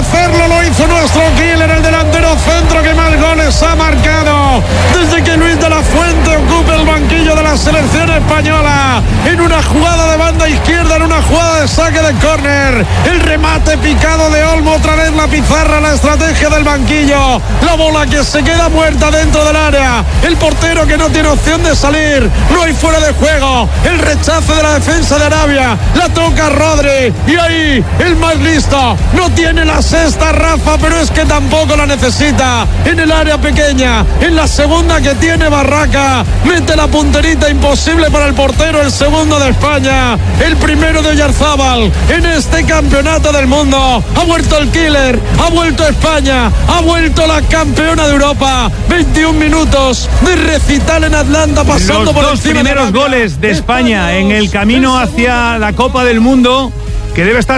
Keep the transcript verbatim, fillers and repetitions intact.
hacerlo lo hizo nuestro killer, el delantero centro que más goles ha marcado desde que Luis de la Fuente ocupa el banquillo de la selección española. En una jugada de banda izquierda, en una jugada de saque de córner, el remate picado de Olmo, otra vez la pizarra, la estrategia del banquillo, la bola que se queda muerta dentro del área, el portero que no tiene opción de salir, no hay fuera de juego, el rechace de la defensa de Arabia, la toca Rodri y ahí el más listo, no tiene la sexta Rafa, pero es que tampoco la necesita, en el área pequeña, en la segunda que tiene Barraca, mete la punterita imposible para el portero, el segundo de España, el primero de Oyarzábal en este campeonato del mundo. Ha vuelto el killer, ha vuelto España, ha vuelto la campeona de Europa. veintiún minutos de recital en Atlanta, pasando Los por dos encima primeros de goles de España España en el camino hacia la Copa del Mundo, que debe estar